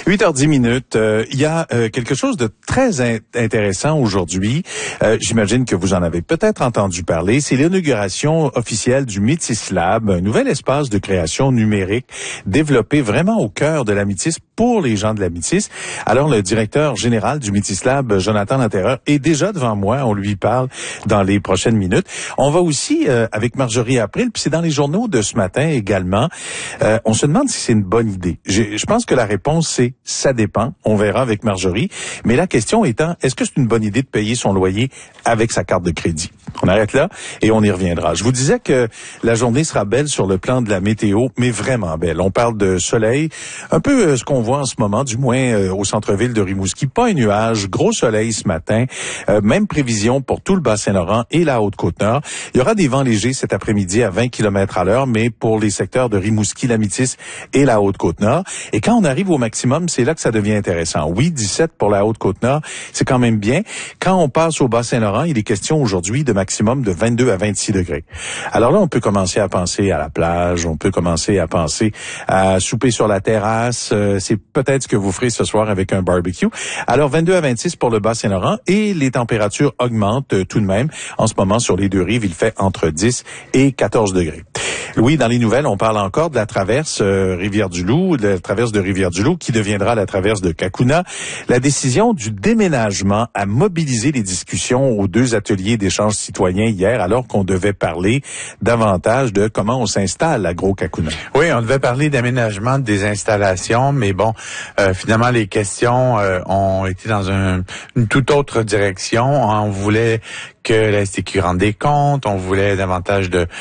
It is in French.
8h10. Il y a quelque chose de très intéressant aujourd'hui. J'imagine que vous en avez peut-être entendu parler. C'est l'inauguration officielle du Métis Lab, un nouvel espace de création numérique développé vraiment au cœur de la Métis pour les gens de la Métis. Alors, le directeur général du Métis Lab, Jonathan Lanterreur, est déjà devant moi. On lui parle dans les prochaines minutes. On va aussi avec Marjorie April, puis c'est dans les journaux de ce matin également. On se demande si c'est une bonne idée. Je pense que la réponse, c'est ça dépend. On verra avec Marjorie. Mais la question étant, est-ce que c'est une bonne idée de payer son loyer avec sa carte de crédit? On arrête là et on y reviendra. Je vous disais que la journée sera belle sur le plan de la météo, mais vraiment belle. On parle de soleil, un peu ce qu'on voit en ce moment, du moins au centre-ville de Rimouski. Pas un nuage, gros soleil ce matin. Même prévision pour tout le Bas-Saint-Laurent et la Haute-Côte-Nord. Il y aura des vents légers cet après-midi à 20 km à l'heure, mais pour les secteurs de Rimouski, la Métis et la Haute-Côte-Nord. Et quand on arrive au maximum, c'est là que ça devient intéressant. Oui, 17 pour la Haute-Côte-Nord, c'est quand même bien. Quand on passe au Bas-Saint-Laurent, il est question aujourd'hui de maximum de 22 à 26 degrés. Alors là, on peut commencer à penser à la plage, on peut commencer à penser à souper sur la terrasse. C'est peut-être ce que vous ferez ce soir avec un barbecue. Alors, 22 à 26 pour le Bas-Saint-Laurent et les températures augmentent tout de même. En ce moment, sur les deux rives, il fait entre 10 et 14 degrés. Oui, dans les nouvelles, on parle encore de la traverse Rivière-du-Loup, de la traverse de Rivière-du-Loup qui deviendra la traverse de Cacouna. La décision du déménagement a mobilisé les discussions aux deux ateliers d'échange citoyen hier, alors qu'on devait parler davantage de comment on s'installe à Gros-Cacouna. Oui, on devait parler d'aménagement des installations, mais bon, finalement, les questions ont été dans une toute autre direction. On voulait que la STQ rende des comptes, on voulait davantage de